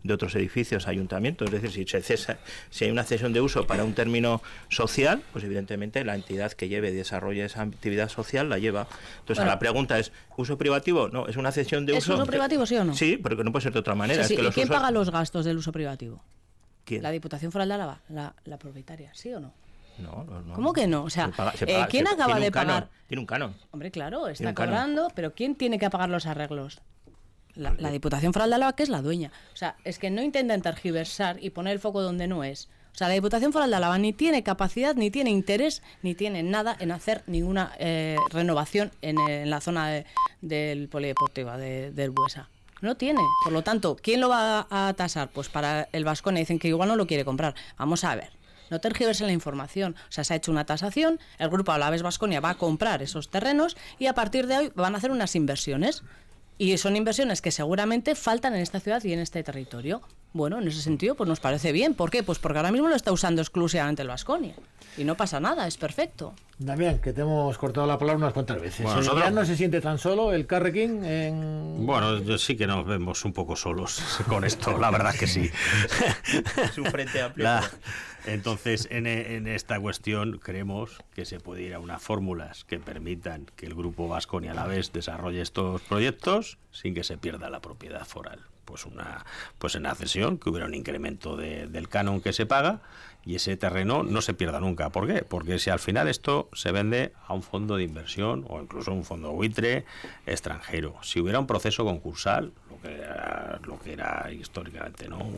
de otros edificios a ayuntamientos. Es decir, si hay una cesión de uso para un término social, pues evidentemente la entidad que lleve y desarrolle esa actividad social la lleva. Entonces, la pregunta es, ¿uso privativo? No, es una cesión de uso. ¿Es uso privativo, sí o no? Sí, porque no puede ser de otra manera. Sí, sí. Es que ¿Y quién paga los gastos del uso privativo? ¿Quién? ¿La Diputación Foral de Álava? ¿La propietaria? ¿Sí o no? No. ¿Cómo que no? O sea, ¿quién acaba de pagar? Tiene un canon. Hombre, claro, está cobrando, pero ¿quién tiene que pagar los arreglos? La Diputación Foral de Álava, que es la dueña. O sea, es que no intenten tergiversar y poner el foco donde no es. O sea, la Diputación Foral de Álava ni tiene capacidad, ni tiene interés, ni tiene nada en hacer ninguna renovación en la zona del polideportivo del Buesa. No tiene. Por lo tanto, ¿quién lo va a tasar? Pues para el Baskonia dicen que igual no lo quiere comprar. Vamos a ver. No tergiversen la información. O sea, se ha hecho una tasación, el grupo Alavés Baskonia va a comprar esos terrenos y a partir de hoy van a hacer unas inversiones. Y son inversiones que seguramente faltan en esta ciudad y en este territorio. Bueno, en ese sentido, pues nos parece bien. ¿Por qué? Pues porque ahora mismo lo está usando exclusivamente el Baskonia. Y no pasa nada, es perfecto. Damián, que te hemos cortado la palabra unas cuantas veces. Bueno, ¿Ya no se siente tan solo el Carrequín en...? Bueno, yo sí que nos vemos un poco solos con esto, la verdad que sí. Es un frente amplio. Entonces, en esta cuestión creemos que se puede ir a unas fórmulas que permitan que el Grupo Baskonia Alavés desarrolle estos proyectos sin que se pierda la propiedad foral. Pues en la cesión, que hubiera un incremento del canon que se paga y ese terreno no se pierda nunca. ¿Por qué? Porque si al final esto se vende a un fondo de inversión o incluso un fondo buitre extranjero, si hubiera un proceso concursal, lo que era históricamente, ¿no?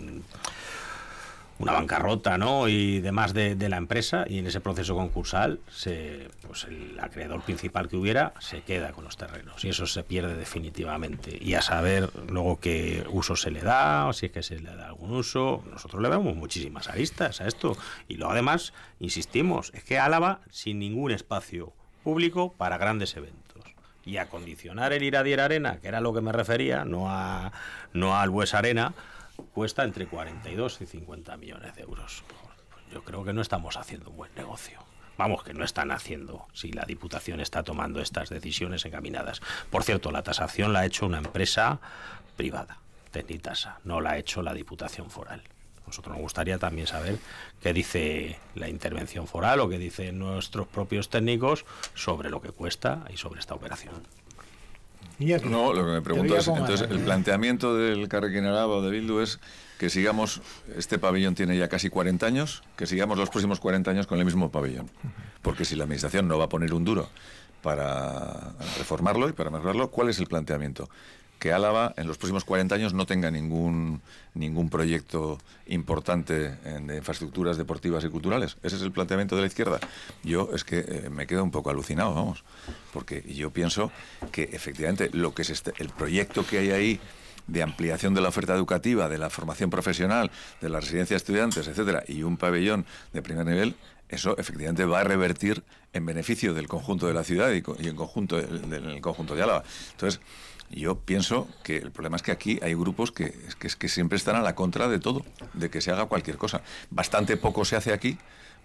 Una bancarrota, ¿no? Y demás de la empresa, y en ese proceso concursal pues el acreedor principal que hubiera se queda con los terrenos y eso se pierde definitivamente, y a saber luego qué uso se le da o si es que se le da algún uso. Nosotros le vemos muchísimas aristas a esto y luego además insistimos, es que Álava sin ningún espacio público para grandes eventos, y acondicionar el Iradier Arena, que era a lo que me refería, no al Buesa Arena, cuesta entre 42 y 50 millones de euros. Pues yo creo que no estamos haciendo un buen negocio. Vamos, que no están haciendo, si la Diputación está tomando estas decisiones encaminadas. Por cierto, la tasación la ha hecho una empresa privada, Tecnitasa, no la ha hecho la Diputación Foral. Nosotros nos gustaría también saber qué dice la intervención foral o qué dicen nuestros propios técnicos sobre lo que cuesta y sobre esta operación. No, lo que me pregunto es, entonces, el planteamiento del Carrequín Araba o de Bildu es que sigamos, este pabellón tiene ya casi 40 años, que sigamos los próximos 40 años con el mismo pabellón. Porque si la Administración no va a poner un duro para reformarlo y para mejorarlo, ¿cuál es el planteamiento? Que Álava en los próximos 40 años no tenga ningún proyecto importante de infraestructuras deportivas y culturales. Ese es el planteamiento de la izquierda. Yo es que me quedo un poco alucinado, vamos, porque yo pienso que efectivamente lo que es el proyecto que hay ahí de ampliación de la oferta educativa, de la formación profesional, de la residencia de estudiantes, etcétera, y un pabellón de primer nivel, eso efectivamente va a revertir en beneficio del conjunto de la ciudad y en conjunto del conjunto de Álava. Entonces, yo pienso que el problema es que aquí hay grupos que siempre están a la contra de todo, de que se haga cualquier cosa. Bastante poco se hace aquí,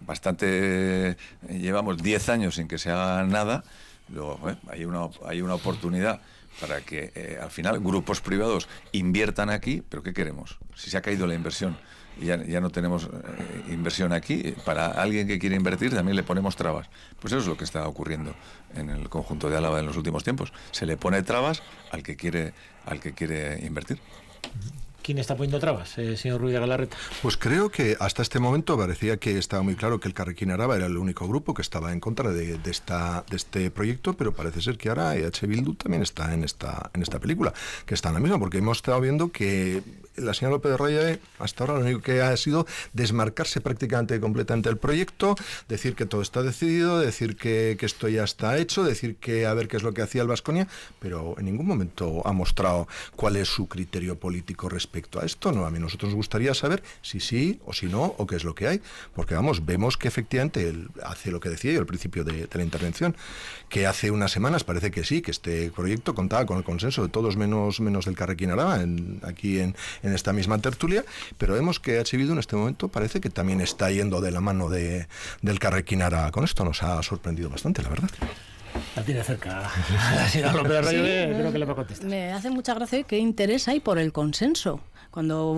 llevamos 10 años sin que se haga nada. Luego hay una oportunidad para que al final grupos privados inviertan aquí, pero ¿qué queremos? Si se ha caído la inversión y ya no tenemos inversión aquí, para alguien que quiere invertir también le ponemos trabas. Pues eso es lo que está ocurriendo en el conjunto de Álava en los últimos tiempos. Se le pone trabas al que quiere invertir. ¿Quién está poniendo trabas, señor Ruiz de Galarreta? Pues creo que hasta este momento parecía que estaba muy claro que el Carrequín Araba era el único grupo que estaba en contra de este proyecto, pero parece ser que ahora EH Bildu también está en esta película, que está en la misma, porque hemos estado viendo que la señora López de Raya hasta ahora lo único que ha sido desmarcarse prácticamente completamente del proyecto, decir que todo está decidido, decir que esto ya está hecho, decir que a ver qué es lo que hacía el Baskonia, pero en ningún momento ha mostrado cuál es su criterio político respecto a esto. No, a mí nosotros nos gustaría saber si sí o si no, o qué es lo que hay, porque vemos que efectivamente él hace lo que decía yo al principio de la intervención, que hace unas semanas parece que sí, que este proyecto contaba con el consenso de todos menos del Carrequín Araba, aquí en esta misma tertulia, pero vemos que EH Bildu en este momento parece que también está yendo de la mano del Carrequín Araba. Con esto nos ha sorprendido bastante, la verdad. La tiene cerca la señora López de Raya, creo que le va a contestar. Me hace mucha gracia qué interés hay por el consenso. Cuando